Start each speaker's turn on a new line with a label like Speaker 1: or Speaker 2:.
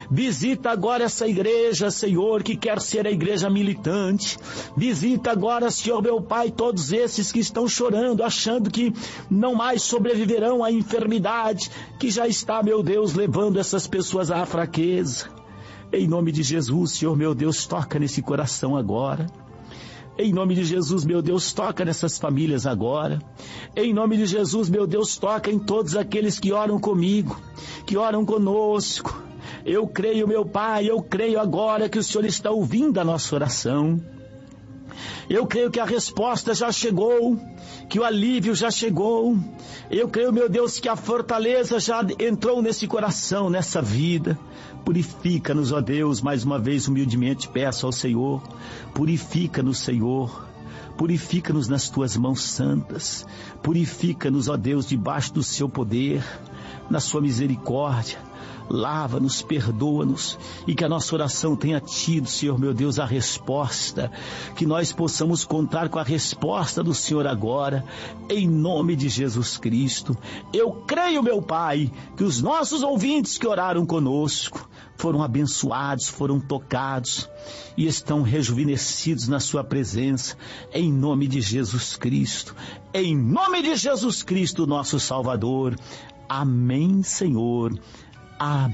Speaker 1: Visita agora essa igreja, Senhor, que quer ser a igreja militante. Visita agora, Senhor meu Pai, todos esses que estão chorando, achando que não mais sobreviverão à enfermidade, que já está, meu Deus, levando essas pessoas à fraqueza. Em nome de Jesus, Senhor meu Deus, toca nesse coração agora. Em nome de Jesus, meu Deus, toca nessas famílias agora. Em nome de Jesus, meu Deus, toca em todos aqueles que oram comigo, que oram conosco. Eu creio, meu Pai, eu creio agora que o Senhor está ouvindo a nossa oração. Eu creio que a resposta já chegou, que o alívio já chegou. Eu creio, meu Deus, que a fortaleza já entrou nesse coração, nessa vida. Purifica-nos, ó Deus, mais uma vez humildemente peço ao Senhor. Purifica-nos, Senhor. Purifica-nos nas Tuas mãos santas. Purifica-nos, ó Deus, debaixo do Seu poder, na Sua misericórdia. Lava-nos, perdoa-nos, e que a nossa oração tenha tido, Senhor meu Deus, a resposta, que nós possamos contar com a resposta do Senhor agora, em nome de Jesus Cristo. Eu creio, meu Pai, que os nossos ouvintes que oraram conosco foram abençoados, foram tocados e estão rejuvenescidos na Sua presença, em nome de Jesus Cristo, em nome de Jesus Cristo, nosso Salvador. Amém, Senhor. Amém.